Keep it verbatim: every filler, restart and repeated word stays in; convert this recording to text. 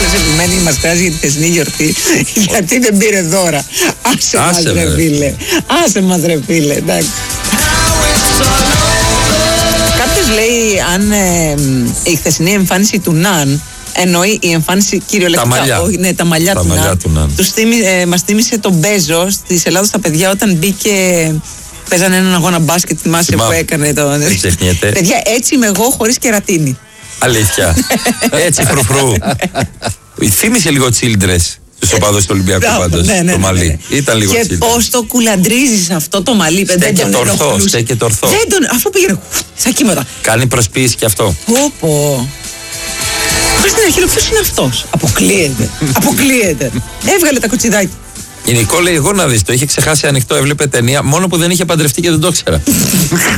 Όλες επιμένει μας κράζει για τη θεσινή γιορτή. Γιατί δεν πήρε δώρα. Άσε μας ρε φίλε. Άσε μας ρε φίλε. Εντάξει. Κάποιος λέει αν ε, η χθεσινή εμφάνιση του Ναν εννοεί η εμφάνιση κυριολεκτικά. Τα μαλλιά. Όχι, ναι, τα μαλλιά τα του μαλλιά Ναν. Του Ναν. Τους θύμι, ε, μας θύμισε τον Μπέζο της Ελλάδος στα παιδιά όταν μπήκε. Παίζανε έναν αγώνα μπάσκετ, θυμάσαι που έκανε το. Δεν ξεχνιέται. Παιδιά, έτσι είμαι εγώ χωρίς κερατίνη. Αλήθεια. Έτσι φρουφρού. Θύμισε λίγο Childress στους οπαδούς του Ολυμπιακού πάντως. Ναι, ναι, το μαλλί. ναι, ναι. Ήταν λίγο και πώς το κουλαντρίζεις αυτό το μαλλί, παιδιά. Στέκεται ορθό, στέκεται ορθό. Δεν τον, αυτό πήγαινε σαν κύματα. Κάνει προσποίηση και αυτό. Πω πω. Πας στην αρχή, ποιος είναι αυτός. Αποκλείεται. Αποκλείεται. Έβγαλε τα κοτσιδάκια. Η Νικόλ λέει: εγώ να δεις, το είχε ξεχάσει ανοιχτό, έβλεπε ταινία, μόνο που δεν είχε παντρευτεί και δεν το ήξερα.